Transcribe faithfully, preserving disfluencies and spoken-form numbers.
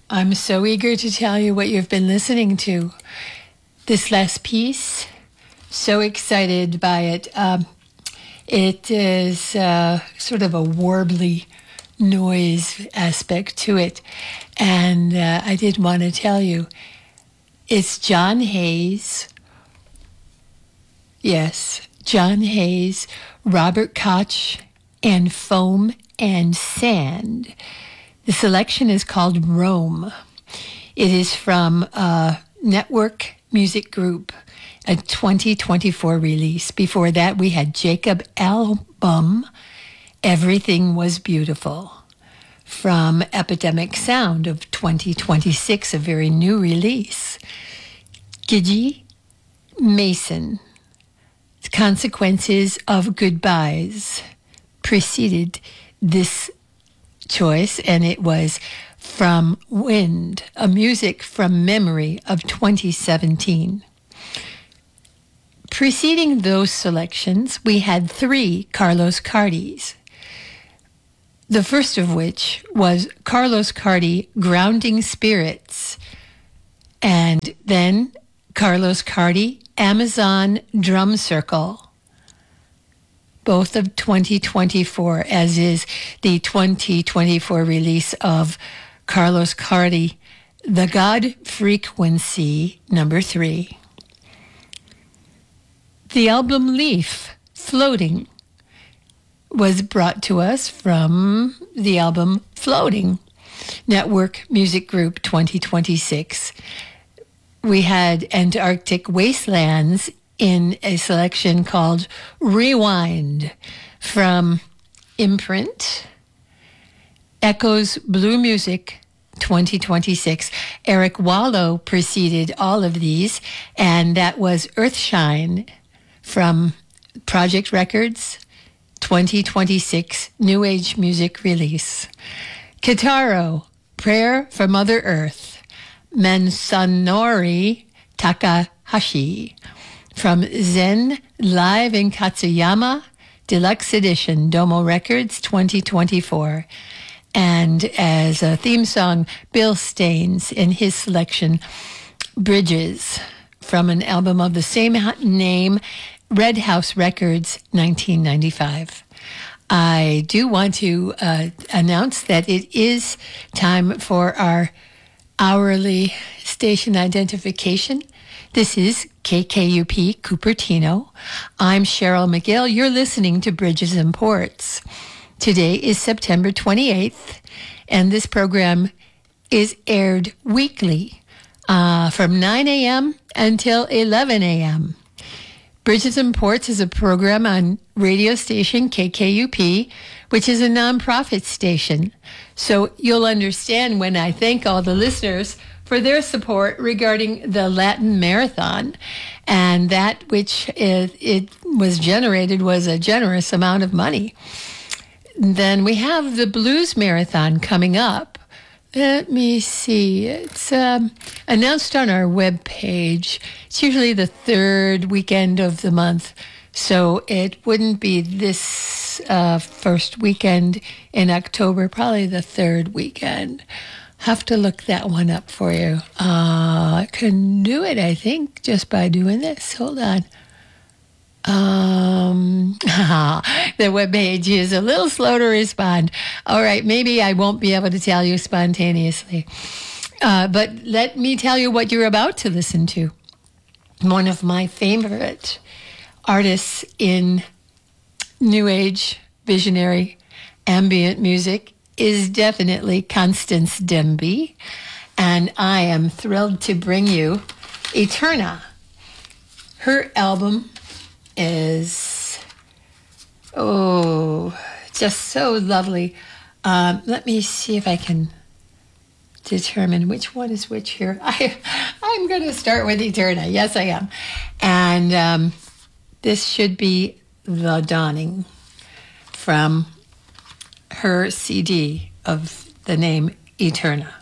I'm so eager to tell you what you've been listening to. This last piece, so excited by it. Um, it is uh, sort of a warbly noise aspect to it. And uh, I did want to tell you, it's John Hayes. Yes, John Hayes, Robert Koch, and Foam and Sand. The selection is called Rome. It is from uh, Network Music Group, a twenty twenty-four release. Before that, we had Jacob Album, Everything Was Beautiful, from Epidemic Sound of twenty twenty-six, a very new release. Gigi Mason, Consequences of Goodbyes, preceded this choice, and it was from Wind, a music from memory of twenty seventeen. Preceding those selections, we had three Carlos Cardis. The first of which was Carlos Cardi, Grounding Spirits, and then Carlos Cardi, Amazon Drum Circle, both of twenty twenty-four, as is the twenty twenty-four release of Carlos Cardi, The God Frequency, number three. The album Leaf, Floating, was brought to us from the album Floating, Network Music Group twenty twenty-six. We had Antarctic Wastelands in a selection called Rewind from Imprint. Echoes Blue Music twenty twenty-six. Eric Wallow preceded all of these, and that was Earthshine from Project Records twenty twenty-six New Age Music Release. Kitaro, Prayer for Mother Earth. Mansanori Takahashi from Zen Live in Katsuyama, Deluxe Edition, Domo Records twenty twenty-four. And as a theme song, Bill Staines in his selection, Bridges, from an album of the same name, Red House Records, nineteen ninety-five. I do want to uh, announce that it is time for our hourly station identification. This is K K U P Cupertino. I'm Cheryl McGill. You're listening to Bridges and Ports. Today is September twenty-eighth, and this program is aired weekly uh, from nine a.m. until eleven a.m. Bridges and Ports is a program on radio station K K U P, which is a nonprofit station. So you'll understand when I thank all the listeners for their support regarding the Latin Marathon. And that which it, it was generated was a generous amount of money. Then we have the Blues Marathon coming up. Let me see. It's um, announced on our webpage. It's usually the third weekend of the month. So it wouldn't be this uh, first weekend in October, probably the third weekend. Have to look that one up for you. Uh, I can do it, I think, just by doing this. Hold on. Um, the webpage is a little slow to respond. All right, maybe I won't be able to tell you spontaneously. Uh, but let me tell you what you're about to listen to. One of my favorite artists in New Age, visionary, ambient music is definitely Constance Demby. And I am thrilled to bring you Eterna. Her album is, oh, just so lovely. Um, let me see if I can determine which one is which here. I, I'm going to start with Eterna. Yes, I am. And um, this should be The Dawning from her C D of the name Eterna.